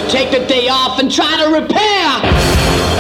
take the day off and try to repair.